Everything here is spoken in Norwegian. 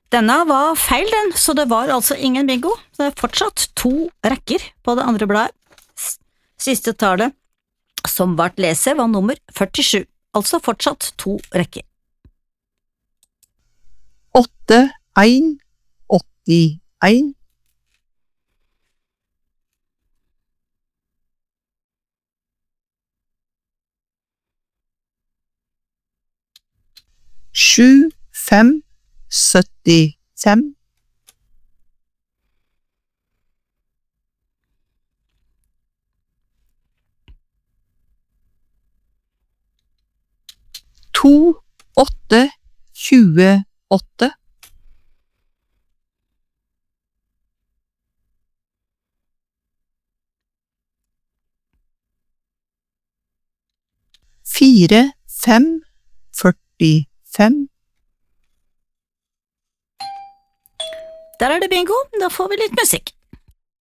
Denne var feil den, så det var altså ingen bingo. Det er fortsatt 2 rekker på det andre bladet. Siste tallet som ble leser var nummer 47, altså fortsatt 2 rekker. 81. 75. 28. 45. Der er det bingo, da får vi litt musikk.